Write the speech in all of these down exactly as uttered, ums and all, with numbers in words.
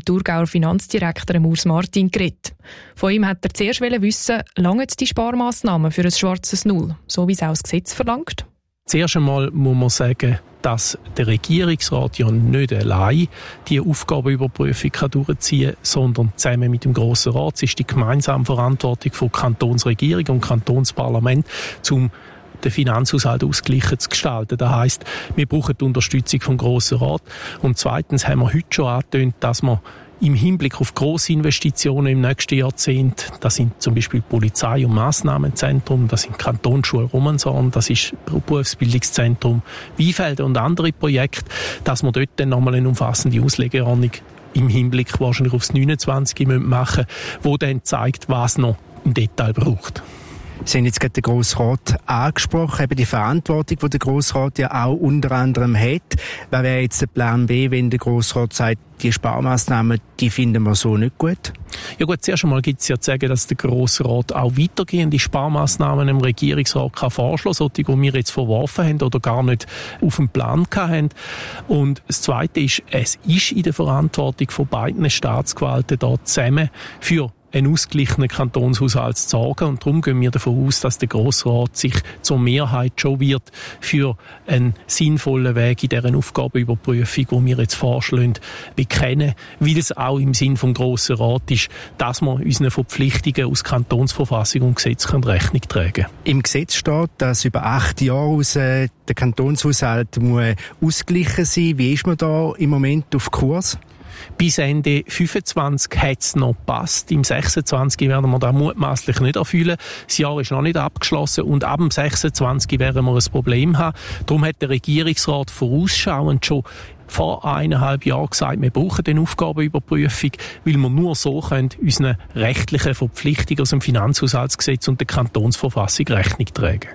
Thurgauer Finanzdirektor Urs Martin geredet. Von ihm hat er zuerst wissen, lange die Sparmaßnahmen für ein schwarzes Null, so wie es auch das Gesetz verlangt? Zuerst einmal muss man sagen, dass der Regierungsrat ja nicht allein die Aufgabenüberprüfung durchziehen kann, sondern zusammen mit dem Grossen Rat. Es ist die gemeinsame Verantwortung von Kantonsregierung und Kantonsparlament, um den Finanzhaushalt ausgeglichen zu gestalten. Das heisst, wir brauchen die Unterstützung vom Grossen Rat. Und zweitens haben wir heute schon angetönt, dass wir im Hinblick auf Grossinvestitionen im nächsten Jahrzehnt, das sind zum Beispiel Polizei- und Massnahmenzentrum, das sind Kantonsschule Romanshorn, das ist Berufsbildungszentrum Weinfelden und andere Projekte, dass wir dort dann nochmal eine umfassende Auslegeordnung im Hinblick wahrscheinlich aufs neunundzwanzig machen, wo dann zeigt, was noch im Detail braucht. Sie haben jetzt gerade den Grossrat angesprochen, eben die Verantwortung, die der Grossrat ja auch unter anderem hat. Was wäre jetzt der Plan B, wenn der Grossrat sagt, die Sparmaßnahmen, die finden wir so nicht gut? Ja gut, zuerst einmal gibt es ja zu sagen, dass der Grossrat auch weitergehende Sparmaßnahmen im Regierungsrat kann vorschlagen, solche, die wir jetzt verworfen haben oder gar nicht auf dem Plan hatten. Und das Zweite ist, es ist in der Verantwortung von beiden Staatsgewalten da zusammen für einen ausgeglichenen Kantonshaushalt zu sorgen. Und darum gehen wir davon aus, dass der Grossrat sich zur Mehrheit schon wird für einen sinnvollen Weg in dieser Aufgabenüberprüfung, die wir jetzt vorschlagen, bekennen, weil es auch im Sinn vom Grossen Rat ist, dass wir unseren Verpflichtungen aus Kantonsverfassung und Gesetz Rechnung tragen können. Im Gesetz steht, dass über acht Jahre aus äh, der Kantonshaushalt muss ausgeglichen sein. Wie ist man da im Moment auf Kurs? Bis Ende fünfundzwanzig hat es noch gepasst. Im sechsundzwanzig werden wir das mutmaßlich nicht erfüllen. Das Jahr ist noch nicht abgeschlossen und ab dem sechsundzwanzig werden wir ein Problem haben. Darum hat der Regierungsrat vorausschauend schon vor eineinhalb Jahren gesagt, wir brauchen eine Aufgabenüberprüfung, weil wir nur so können unseren rechtlichen Verpflichtungen aus dem Finanzhaushaltsgesetz und der Kantonsverfassung Rechnung tragen.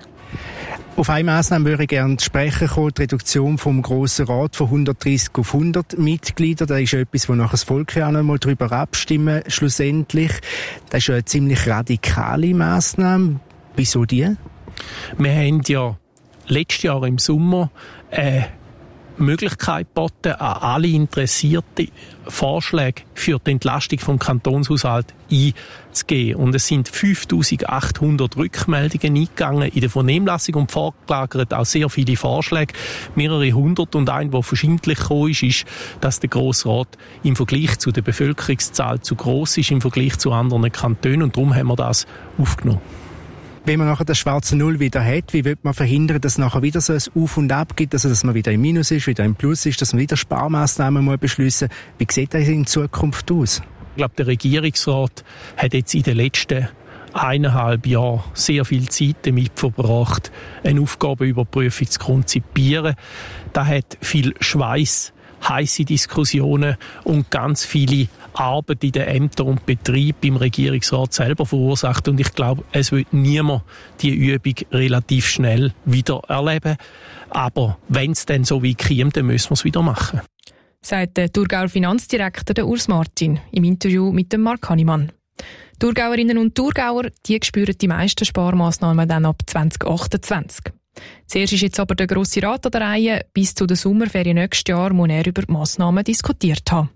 Auf eine Massnahme würde ich gerne zu sprechen kommen, die Reduktion vom Grossen Rat von hundertdreissig auf hundert Mitglieder. Das ist ja etwas, wo nachher das Volk ja auch noch mal darüber abstimmen, schlussendlich. Das ist ja eine ziemlich radikale Massnahme. Wieso die? Wir haben ja letztes Jahr im Sommer eine Möglichkeit geboten, an alle Interessierten Vorschläge für die Entlastung vom Kantonshaushalt einzugeben. Und es sind fünftausendachthundert Rückmeldungen eingegangen in der Vernehmlassung und vorgelagert auch sehr viele Vorschläge, mehrere hundert. Und ein, der verschiedentlich gekommen ist, ist, dass der Grossrat im Vergleich zu der Bevölkerungszahl zu gross ist, im Vergleich zu anderen Kantonen. Und darum haben wir das aufgenommen. Wenn man nachher das schwarze Null wieder hat, wie wird man verhindern, dass es nachher wieder so ein Auf und Ab gibt, also dass man wieder im Minus ist, wieder im Plus ist, dass man wieder Sparmaßnahmen muss beschliessen muss? Wie sieht das in Zukunft aus? Ich glaube, der Regierungsrat hat jetzt in den letzten eineinhalb Jahren sehr viel Zeit damit verbracht, eine Aufgabenüberprüfung zu konzipieren. Da hat viel Schweiß, heisse Diskussionen und ganz viele Arbeit in den Ämtern und Betrieben beim Regierungsrat selber verursacht. Und ich glaube, es wird niemand die Übung relativ schnell wieder erleben. Aber wenn es dann so wie kommt, dann müssen wir es wieder machen. Sagt der Thurgauer Finanzdirektor der Urs Martin im Interview mit dem Mark Hannemann. Thurgauerinnen und Thurgauer, die spüren die meisten Sparmaßnahmen dann ab zwanzig achtundzwanzig. Zuerst ist jetzt aber der Grosse Rat an der Reihe. Bis zu der Sommerferien nächstes Jahr muss er über die Massnahmen diskutiert haben.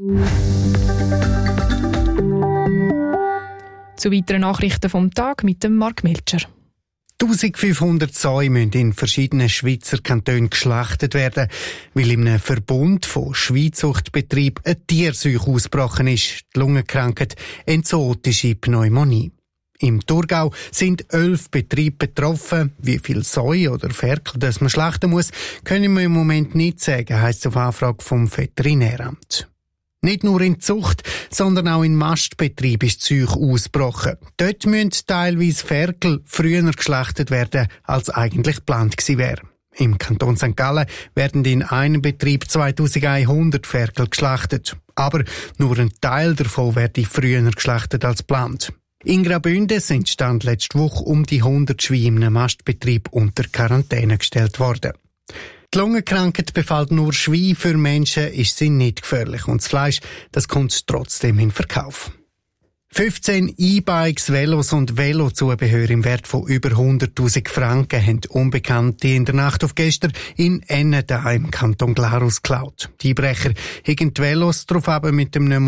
Zu weiteren Nachrichten vom Tag mit dem Mark Melcher. eintausendfünfhundert Säue müssen in verschiedenen Schweizer Kantonen geschlachtet werden, weil in einem Verbund von Schweizuchtbetrieben eine Tierseuche ausgebrochen ist, die Lungenkrankheit enzootische Pneumonie. Im Thurgau sind elf Betriebe betroffen. Wie viel Säue oder Ferkel das man schlachten muss, können wir im Moment nicht sagen, heisst es auf Anfrage vom Veterinäramt. Nicht nur in Zucht, sondern auch in Mastbetrieb ist die Seuche ausgebrochen. Dort müssen teilweise Ferkel früher geschlachtet werden, als eigentlich geplant gewesen wäre. Im Kanton Sankt Gallen werden in einem Betrieb zweitausendeinhundert Ferkel geschlachtet. Aber nur ein Teil davon werde früher geschlachtet als geplant. In Graubünden sind Stand letzte Woche um die hundert Schweine in einem Mastbetrieb unter Quarantäne gestellt worden. Die Lungenkrankheit befällt nur Schweine, für Menschen ist sie nicht gefährlich und das Fleisch, das kommt trotzdem in Verkauf. fünfzehn E-Bikes, Velos und Velozubehör im Wert von über hunderttausend Franken haben Unbekannte in der Nacht auf gestern in Enneda im Kanton Glarus geklaut. Die Einbrecher haben die Velos darauf aber mit einem